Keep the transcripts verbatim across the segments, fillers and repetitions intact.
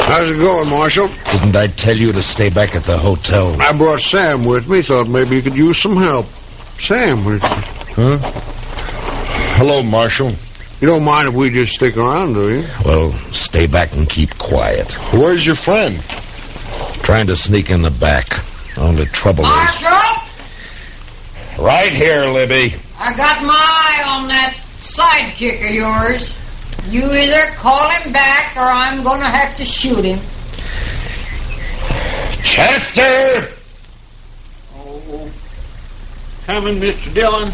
How's it going, Marshal? Didn't I tell you to stay back at the hotel? I brought Sam with me. Thought maybe you could use some help. Sam, with you. Huh? Hello, Marshal. You don't mind if we just stick around, do you? Well, stay back and keep quiet. Where's your friend? Trying to sneak in the back. Only trouble is... Marshal! Right here, Libby. I got my eye on that sidekick of yours. You either call him back or I'm going to have to shoot him. Chester! Oh, coming, Mister Dillon.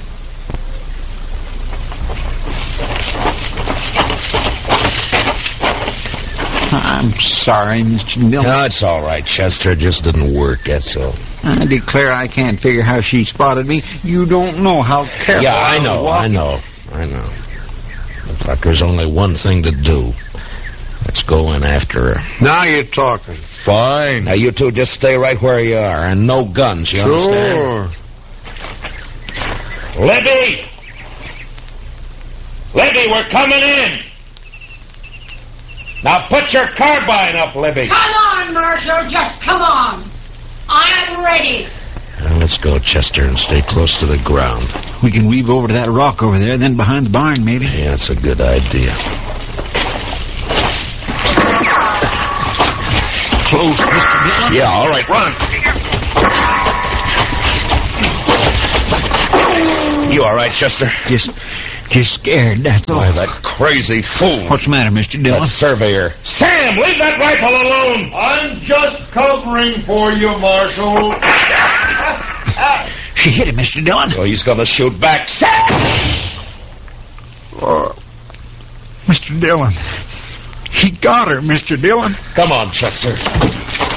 I'm sorry, Mister Dillon. No, it's all right, Chester. It just didn't work, that's all. I declare I can't figure how she spotted me. You don't know how careful Yeah, I was know, I walking. know, I know. Looks like there's only one thing to do. Let's go in after her. Now you're talking. Fine. Now, you two just stay right where you are, and no guns, you understand? Sure. Libby! Libby, we're coming in! Now put your carbine up, Libby. Come on, Marshal, just come on. I'm ready. Now, let's go, Chester, and stay close to the ground. We can weave over to that rock over there, then behind the barn, maybe. Yeah, that's a good idea. Close, Mister Dillon. Yeah, all right, run. You all right, Chester? Just, just scared, that's all. Why, that crazy fool. What's the matter, Mister Dillon? That surveyor. Sam, leave that rifle alone! I'm just covering for you, Marshal. She hit him, Mister Dillon. Oh, he's going to shoot back. Sam! Oh, Mister Dillon. He got her, Mister Dillon. Come on, Chester.